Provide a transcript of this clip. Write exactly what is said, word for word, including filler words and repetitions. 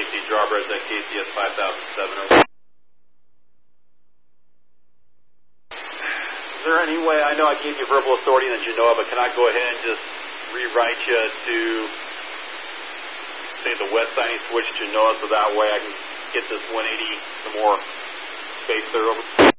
C Jawbreakers at K C S five thousand seven. Over. Is there any way, I know I gave you verbal authority in the Genoa, but can I go ahead and just rewrite you to, say, the west side switch Genoa, so that way I can get this one eighty some more space there over?